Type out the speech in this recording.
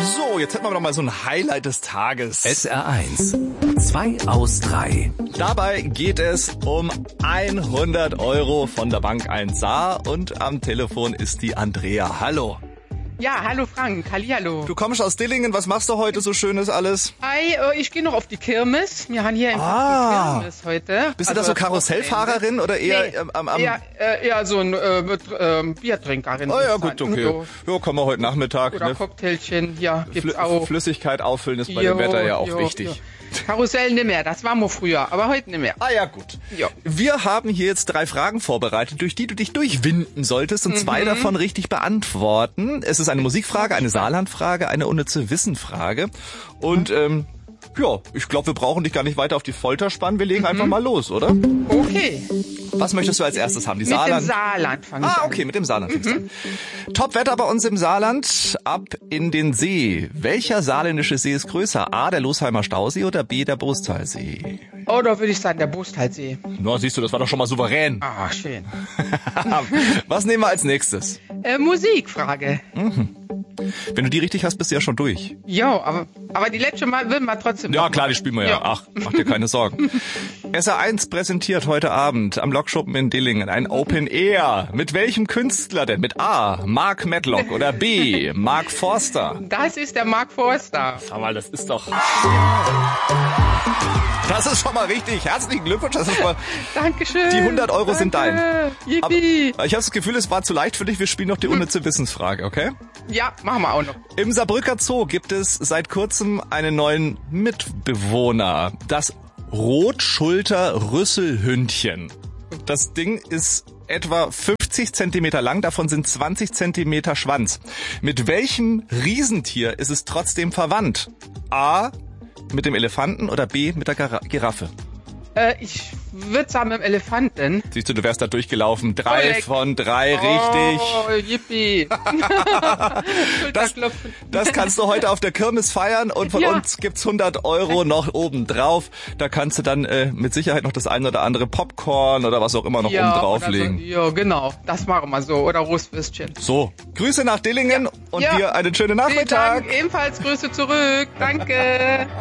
So, jetzt hätten wir noch mal so ein Highlight des Tages. SR1, 2 aus 3. Dabei geht es um 100 € von der Bank 1 Saar und am Telefon ist die Andrea. Hallo. Ja, hallo Frank, hallihallo. Du kommst aus Dillingen, was machst du heute so Schönes alles? Ich gehe noch auf die Kirmes. Wir haben hier in Kirmes heute. Bist du da so Karussellfahrerin oder eher eher so ein Biertrinkerin. Oh ja, gut, okay. Ja, kommen wir heute Nachmittag. Oder Cocktailchen, ja, gibt's auch. Flüssigkeit auffüllen ist bei dem Wetter ja auch wichtig. Jo. Karussell nicht mehr, das war mal früher, aber heute nicht mehr. Ah ja, gut. Jo. Wir haben hier jetzt 3 Fragen vorbereitet, durch die du dich durchwinden solltest und 2 davon richtig beantworten. Es ist eine Musikfrage, eine Saarlandfrage, eine unnütze Wissenfrage. Und ja, ich glaube, wir brauchen dich gar nicht weiter auf die Folter spannen. Wir legen einfach mal los, oder? Okay. Was möchtest du als erstes haben? Die Mit Saarland? dem Saarland fange ich an. Okay, mit dem Saarland fängst du an. Top-Wetter bei uns im Saarland. Ab in den See. Welcher saarländische See ist größer? A, der Losheimer Stausee oder B, der Bostalsee? Oh, da würde ich sagen, der Bostalsee. Na, siehst du, das war doch schon mal souverän. Ah, schön. Was nehmen wir als nächstes? Musikfrage. Wenn du die richtig hast, bist du ja schon durch. Jo, aber die letzte Mal will man trotzdem. Ja, klar, die spielen wir ja. Ach, mach dir keine Sorgen. SR1 präsentiert heute Abend am Lokschuppen in Dillingen ein Open Air. Mit welchem Künstler denn? Mit A, Mark Medlock oder B, Mark Forster? Das ist der Mark Forster. Sag mal, das ist doch... Das ist schon mal richtig. Herzlichen Glückwunsch. Das ist mal Dankeschön. Die 100 € sind dein. Yippie. Aber ich habe das Gefühl, es war zu leicht für dich. Wir spielen noch die unnütze Wissensfrage, okay? Ja, machen wir auch noch. Im Saarbrücker Zoo gibt es seit kurzem einen neuen Mitbewohner. Das Rotschulter-Rüsselhündchen. Das Ding ist etwa 50 Zentimeter lang, davon sind 20 Zentimeter Schwanz. Mit welchem Riesentier ist es trotzdem verwandt? A, mit dem Elefanten oder B, mit der Giraffe? Ich würde sagen mit dem Elefanten. Siehst du, du wärst da durchgelaufen. 3 Korrekt. von 3, richtig. Oh, yippie. Das kannst du heute auf der Kirmes feiern und von uns gibt's 100 € noch oben drauf. Da kannst du dann mit Sicherheit noch das ein oder andere Popcorn oder was auch immer noch oben drauflegen. So, ja, genau. Das machen wir so. Oder Rostwürstchen. So, Grüße nach Dillingen und dir einen schönen Nachmittag. Vielen Dank. Ebenfalls Grüße zurück. Danke.